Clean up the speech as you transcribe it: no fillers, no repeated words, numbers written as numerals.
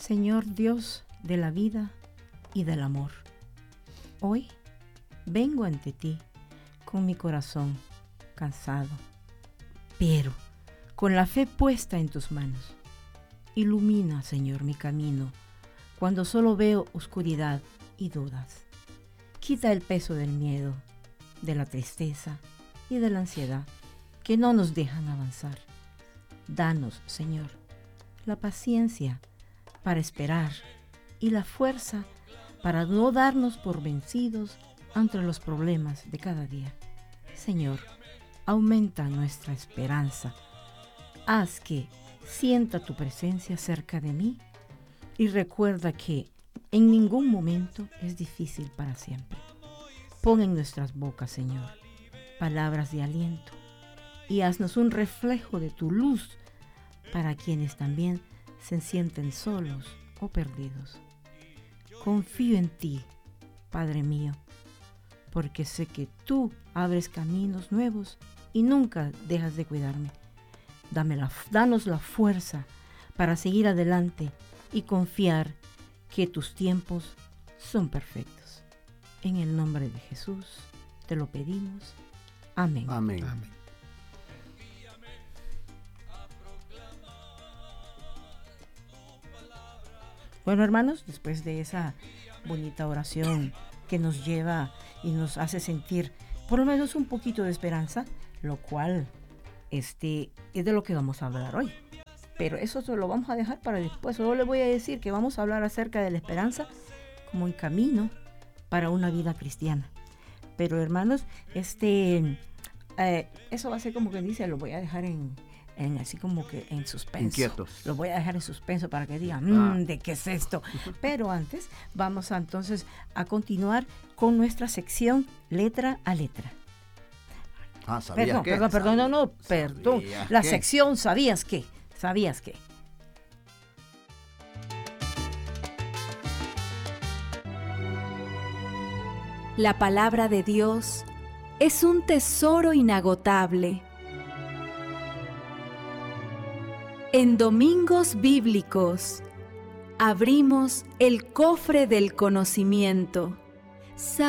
Señor Dios de la vida y del amor, hoy vengo ante ti con mi corazón cansado, pero con la fe puesta en tus manos. Ilumina, Señor, mi camino cuando solo veo oscuridad y dudas. Quita el peso del miedo, de la tristeza y de la ansiedad que no nos dejan avanzar. Danos, Señor, la paciencia para esperar y la fuerza para no darnos por vencidos ante los problemas de cada día. Señor, aumenta nuestra esperanza. Haz que sienta tu presencia cerca de mí y recuerda que en ningún momento es difícil para siempre. Pon en nuestras bocas, Señor, palabras de aliento y haznos un reflejo de tu luz para quienes también se sienten solos o perdidos. Confío en ti, Padre mío, porque sé que tú abres caminos nuevos y nunca dejas de cuidarme. Danos la fuerza para seguir adelante y confiar que tus tiempos son perfectos. En el nombre de Jesús te lo pedimos. Amén. Amén. Amén. Bueno, hermanos, después de esa bonita oración que nos lleva y nos hace sentir por lo menos un poquito de esperanza, lo cual es de lo que vamos a hablar hoy. Pero eso se lo vamos a dejar para después. Solo le voy a decir que vamos a hablar acerca de la esperanza como un camino para una vida cristiana. Pero hermanos, eso va a ser como que dice, lo voy a dejar en así como que en suspenso. Inquietos. Lo voy a dejar en suspenso para que digan, ¿de qué es esto? Pero antes vamos entonces a continuar con nuestra sección letra a letra. ¿Sabías qué? Perdón. La qué? sección ¿Sabías qué? ¿Sabías qué? La palabra de Dios es un tesoro inagotable. En Domingos Bíblicos abrimos el cofre del conocimiento.